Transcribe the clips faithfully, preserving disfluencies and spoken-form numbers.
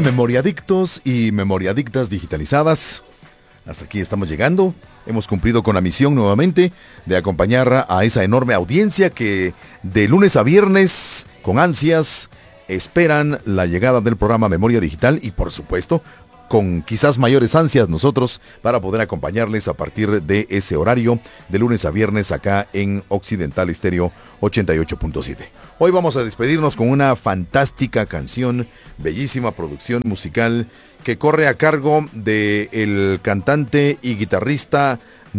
memoriadictos y memoriadictas digitalizadas. Hasta aquí estamos llegando. Hemos cumplido con la misión nuevamente de acompañar a esa enorme audiencia que de lunes a viernes, con ansias, esperan la llegada del programa Memoria Digital y, por supuesto, con quizás mayores ansias nosotros para poder acompañarles a partir de ese horario de lunes a viernes acá en Occidental Estéreo ochenta y ocho punto siete. Hoy vamos a despedirnos con una fantástica canción, bellísima producción musical que corre a cargo del cantante y guitarrista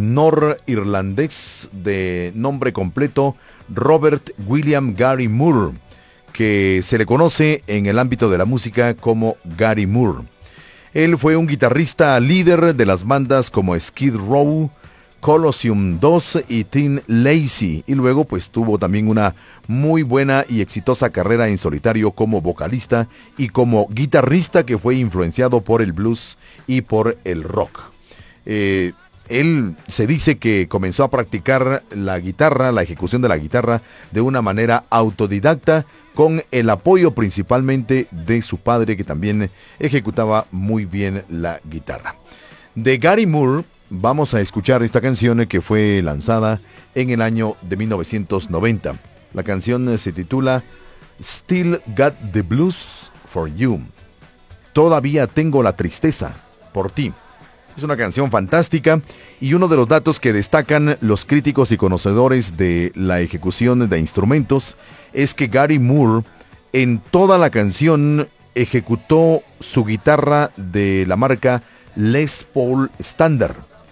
norirlandés de nombre completo Robert William Gary Moore, que se le conoce en el ámbito de la música como Gary Moore. Él fue un guitarrista líder de las bandas como Skid Row, Colosseum dos y Thin Lizzy, y luego pues tuvo también una muy buena y exitosa carrera en solitario como vocalista y como guitarrista que fue influenciado por el blues y por el rock. Eh, él se dice que comenzó a practicar la guitarra, la ejecución de la guitarra de una manera autodidacta, con el apoyo principalmente de su padre, que también ejecutaba muy bien la guitarra. De Gary Moore vamos a escuchar esta canción que fue lanzada en el año de mil novecientos noventa. La canción se titula Still Got the Blues for You. Todavía tengo la tristeza por ti. Es una canción fantástica y uno de los datos que destacan los críticos y conocedores de la ejecución de instrumentos es que Gary Moore en toda la canción ejecutó su guitarra de la marca Les Paul Standard.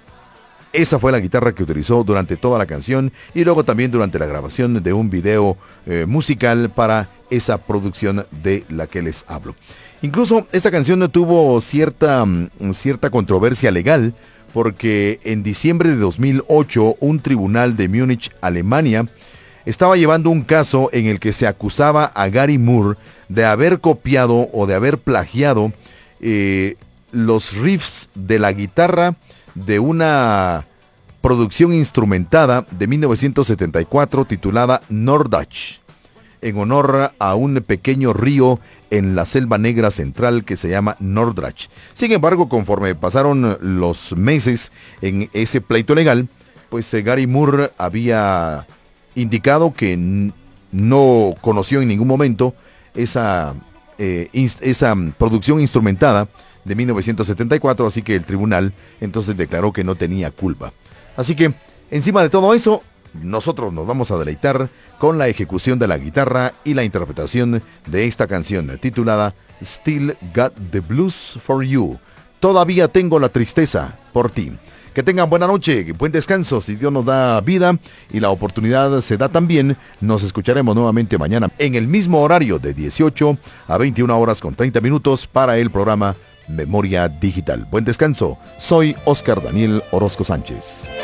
Esa fue la guitarra que utilizó durante toda la canción y luego también durante la grabación de un video eh, musical para esa producción de la que les hablo. Incluso esta canción tuvo cierta, cierta controversia legal porque en diciembre de dos mil ocho un tribunal de Múnich, Alemania, estaba llevando un caso en el que se acusaba a Gary Moore de haber copiado o de haber plagiado eh, los riffs de la guitarra de una producción instrumentada de mil novecientos setenta y cuatro titulada Nordach, en honor a un pequeño río en la Selva Negra Central que se llama Nordrach. Sin embargo, conforme pasaron los meses en ese pleito legal, pues eh, Gary Moore había indicado que n- no conoció en ningún momento esa, eh, ins- esa producción instrumentada de mil novecientos setenta y cuatro, así que el tribunal entonces declaró que no tenía culpa. Así que, encima de todo eso, nosotros nos vamos a deleitar con la ejecución de la guitarra y la interpretación de esta canción titulada Still Got the Blues for You. Todavía tengo la tristeza por ti. Que tengan buena noche, buen descanso, si Dios nos da vida y la oportunidad se da también, nos escucharemos nuevamente mañana en el mismo horario de dieciocho a veintiuna horas con treinta minutos para el programa Memoria Digital. Buen descanso, soy Oscar Daniel Orozco Sánchez.